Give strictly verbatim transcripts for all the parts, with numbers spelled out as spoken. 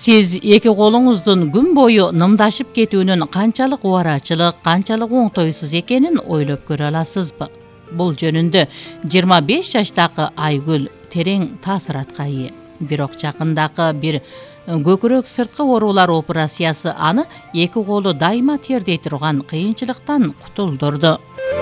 Сиз эки колуңуздун күн бою нымдашып кетүүнүн канчалык убарачылык, канчалык оңтойсуз экенин ойлоп көрө аласызбы? Бул жөнүндө жыйырма беш жаштагы Айгүл терең таасыратка ээ. Бирок жакындагы бир көкүрөк сырткы оорулар операциясы аны эки колу дайыма тердей турган кыйынчылыктан кутулдурду.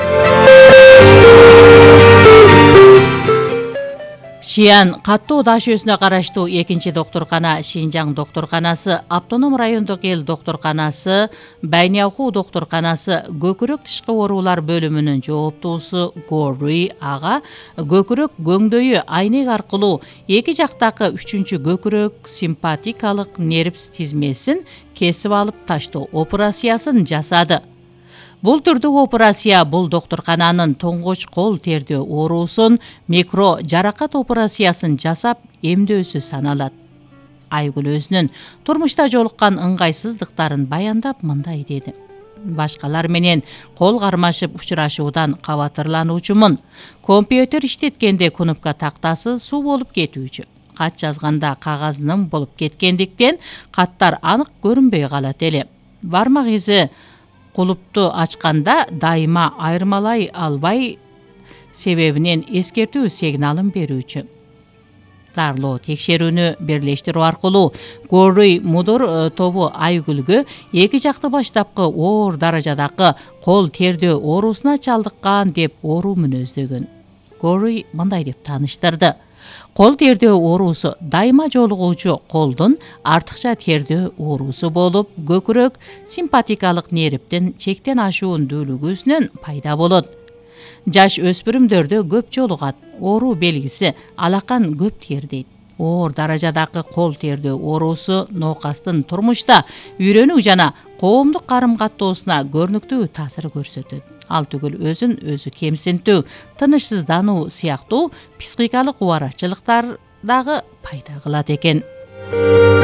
Шиян каттуу даш өзүнө караштуу экинчи докторкана Шинжаң докторканасы, Автоном райондук эл докторканасы, Байнявху докторканасы көкүрөк тышкы оорулар бөлүмүнүн жооптуусу Горуй ага көкүрөк көңдөйү айнек аркылуу эки жактагы үчүнчү көкүрөк симпатикалык нерв тизмесин кесип алып таштоо операциясын жасады. Бул түрдүү операция бул докторкананын тоңгоч кол тердөө оорусун микро жаракат операциясын жасап эмдөөсү саналат. Айгүл өзүнүн турмушта жолуккан ыңгайсыздыктарын баяндап мындай деди. Башкалар менен кол кармашып учурашуудан кабатырлануучумун. Компьютер иштеткенде кнопка тактасы суу болуп кетүүчү. Кат жазганда кагаз ным болуп кеткендиктен каттар анык көрүнбөй калат эле. Бармак изи кулупту ачканда дайыма айырмалай албай себебинен эскертүү сигналын берүүчү. Дарлоо текшерүүнү бирлештирүү аркылуу Горуй мудур тобу Айгүлгө эки жакты баштапкы оор даражадагы кол тердөө оорусуна чалдыккан деп оору мүнөздөгөн. Горуй мындай деп тааныштырды. Кол тердөө оорусу дайыма жолугуучу колдун артыкча тердөө оорусу болуп, көкүрөк симпатикалык нервдин чектен ашуундүүлүгүнөн пайда болот. Жаш өспүрүмдөрдө көп жолугат. Оору белгиси алакан көп тердейт. Оор даражадагы кол тердөө оорусу ноокастын турмушта үйрөнүү жана коомдук карым каттоосуна көрүнүктүү таасир көрсөтөт. Ал түгүл өзүн өзү кемсинтүү, тынычсыздануу сыяктуу психикалык убарачылыктар дагы пайда кылат экен.